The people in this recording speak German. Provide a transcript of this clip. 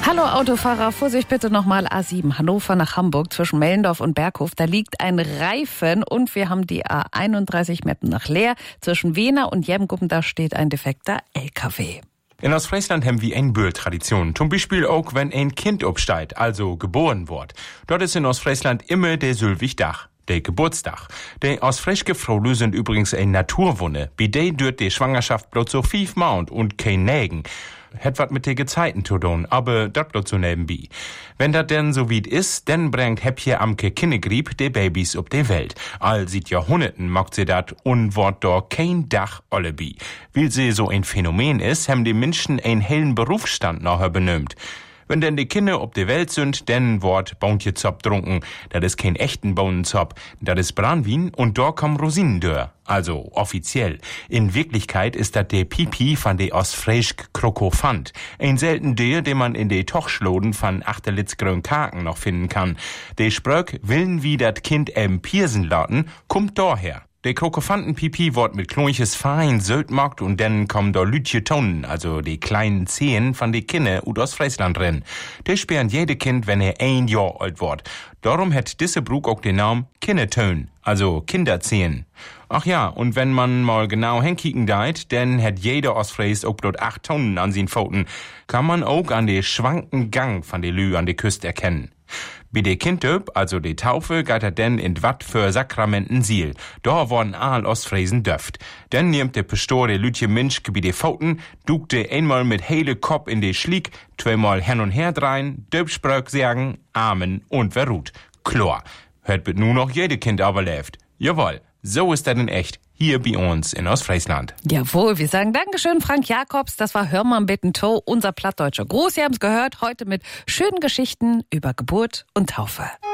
Hallo Autofahrer, Vorsicht bitte nochmal A7 Hannover nach Hamburg zwischen Mellendorf und Berghof. Da liegt ein Reifen und wir haben die A31 Meppen nach Leer. Zwischen Wehna und Jemgum, da steht ein defekter LKW. In Ostfriesland haben wir eine Bürtradition. Zum Beispiel auch, wenn ein Kind obsteigt, also geboren wird. Dort ist in Ostfriesland immer der Sylwigdach, der Geburtstag. Die ostfriesische Frau sind übrigens eine Naturwunde. Bei der dürt die Schwangerschaft bloß so 5 Monate und kein Nägen. Hat wat mit de Gezeiten zu tun, aber dat bloß so nebenbei. Wenn dat denn so weit ist, dann bringt Häppje Amke Kinnegrieb de Babys ob de Welt. All seit Jahrhunderten macht sie dat und wort do kein Dach allebi. Weil sie so ein Phänomen ist, haben die Menschen einen hellen Berufsstand nachher benömt. Wenn denn die Kinder ob de Welt sind, dann wort Bauntjezop trunken. Das ist kein echten Bohnenzop, das ist Branwin und da kommen Rosinen dör. Also offiziell. In Wirklichkeit ist das der Pipi von de Ostfriesk Krokofant. Ein selten der, den man in de Tochschloden von Achterlitzgrün Kaken noch finden kann. De Spröck willen wie dat Kind Piersen lauten, kommt daher. Der Krokofanten-Pipi wird mit klonches Fein Söltmarkt und dann kommen da Lütje Tonnen, also die kleinen Zehen von de Kinder aus Friesland drin. Die sperren jede Kind, wenn er 1 Jahr alt wird. Darum hat diese Brug auch den Namen Kindertön, also Kinderzehen. Ach ja, und wenn man mal genau hinkicken deit, dann hat jeder Ostfries auch bloß 8 Tonnen an seinen Pfoten. Kann man auch an de schwanken Gang von de Lü an de Küste erkennen. Bei de Kindöp, also de Taufe, geht er denn in wat für Sakramenten Siel. Da worden all Ostfriesen döft. Dann nimmt de Pastor de Lütje Minschke bei de Pfoten, dukt de einmal mit hele Kopf in de Schlieg, 2-mal hin und her drein, Döpspröck sagen, Amen und wer ruht. Klar, hört wird nur noch jede Kind aber läuft. Jawohl, so ist das in echt. Hier bei uns in Ostfriesland. Jawohl, wir sagen Dankeschön, Frank Jakobs. Das war Hörmann bitten To, unser plattdeutscher Gruß. Sie haben es gehört, heute mit schönen Geschichten über Geburt und Taufe.